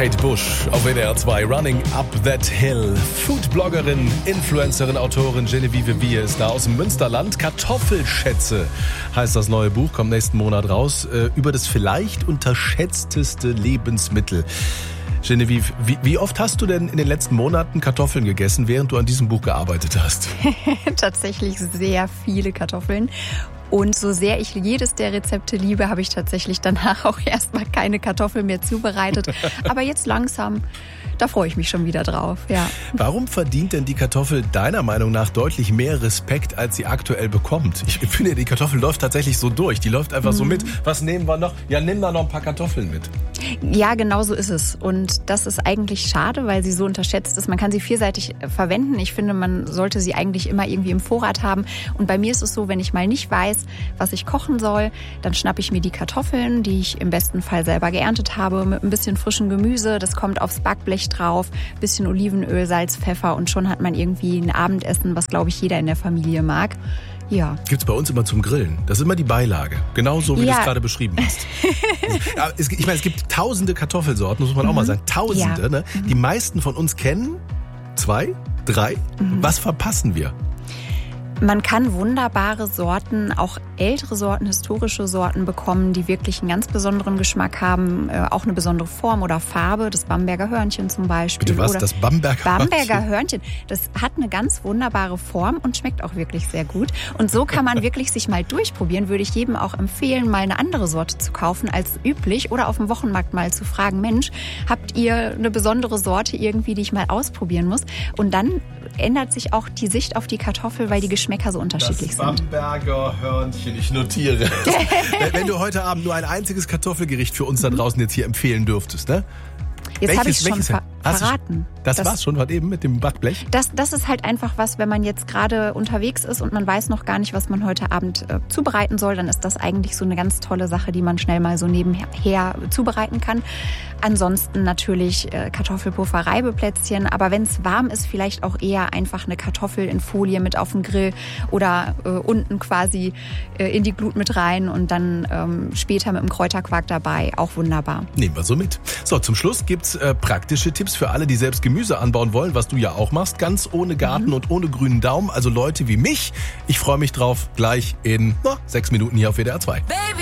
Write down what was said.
Kate Bush auf WDR 2, Running Up That Hill. Foodbloggerin, Influencerin, Autorin Genevieve Wier ist da aus dem Münsterland. Kartoffelschätze heißt das neue Buch, kommt nächsten Monat raus, über das vielleicht unterschätzteste Lebensmittel. Genevieve, wie oft hast du denn in den letzten Monaten Kartoffeln gegessen, während du an diesem Buch gearbeitet hast? Tatsächlich sehr viele Kartoffeln. Und so sehr ich jedes der Rezepte liebe, habe ich tatsächlich danach auch erstmal keine Kartoffeln mehr zubereitet. Aber jetzt langsam, da freue ich mich schon wieder drauf. Ja. Warum verdient denn die Kartoffel deiner Meinung nach deutlich mehr Respekt, als sie aktuell bekommt? Ich finde, die Kartoffel läuft tatsächlich so durch. Die läuft einfach so mit. Was nehmen wir noch? Ja, nimm da noch ein paar Kartoffeln mit. Ja, genau so ist es. Und das ist eigentlich schade, weil sie so unterschätzt ist. Man kann sie vielseitig verwenden. Ich finde, man sollte sie eigentlich immer irgendwie im Vorrat haben. Und bei mir ist es so, wenn ich mal nicht weiß, was ich kochen soll, dann schnappe ich mir die Kartoffeln, die ich im besten Fall selber geerntet habe, mit ein bisschen frischem Gemüse. Das kommt aufs Backblech drauf, bisschen Olivenöl, Salz, Pfeffer und schon hat man irgendwie ein Abendessen, was, glaube ich, jeder in der Familie mag. Ja. Gibt's bei uns immer zum Grillen. Das ist immer die Beilage. Genauso wie du es gerade beschrieben hast. Ja, ich meine, es gibt tausende Kartoffelsorten, muss man auch mal sagen. Tausende. Ja. Ne? Die meisten von uns kennen 2, 3. Was verpassen wir? Man kann wunderbare Sorten, auch ältere Sorten, historische Sorten bekommen, die wirklich einen ganz besonderen Geschmack haben, auch eine besondere Form oder Farbe. Das Bamberger Hörnchen zum Beispiel. Bitte was? Oder das Bamberger Hörnchen. Das hat eine ganz wunderbare Form und schmeckt auch wirklich sehr gut. Und so kann man wirklich sich mal durchprobieren. Würde ich jedem auch empfehlen, mal eine andere Sorte zu kaufen als üblich oder auf dem Wochenmarkt mal zu fragen, Mensch, habt ihr eine besondere Sorte irgendwie, die ich mal ausprobieren muss? Und dann ändert sich auch die Sicht auf die Kartoffel, weil die Geschmäcker so unterschiedlich sind. Das Bamberger Hörnchen, ich notiere. Wenn du heute Abend nur ein einziges Kartoffelgericht für uns da draußen jetzt hier empfehlen dürftest, ne? Jetzt habe ich es schon verraten. Das war's schon gerade eben mit dem Backblech? Das ist halt einfach was, wenn man jetzt gerade unterwegs ist und man weiß noch gar nicht, was man heute Abend zubereiten soll, dann ist das eigentlich so eine ganz tolle Sache, die man schnell mal so nebenher zubereiten kann. Ansonsten natürlich Kartoffelpuffer, Reibeplätzchen, aber wenn es warm ist, vielleicht auch eher einfach eine Kartoffel in Folie mit auf dem Grill oder unten quasi in die Glut mit rein und dann später mit dem Kräuterquark dabei. Auch wunderbar. Nehmen wir so mit. So, zum Schluss gibt's praktische Tipps für alle, die selbst Gemüse anbauen wollen, was du ja auch machst, ganz ohne Garten und ohne grünen Daumen. Also Leute wie mich. Ich freue mich drauf, gleich in 6 Minuten hier auf WDR 2.